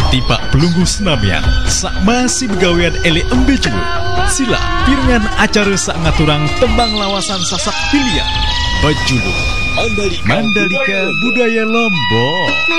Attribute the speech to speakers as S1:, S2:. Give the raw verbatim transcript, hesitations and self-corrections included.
S1: Tiba pelunggu senamian sak masih begawian ele embe cubu. Sila piringan acara sak ngaturang tembang lawasan sasak pilihan. Bajulu Mandalika, Mandalika Budaya Lombok.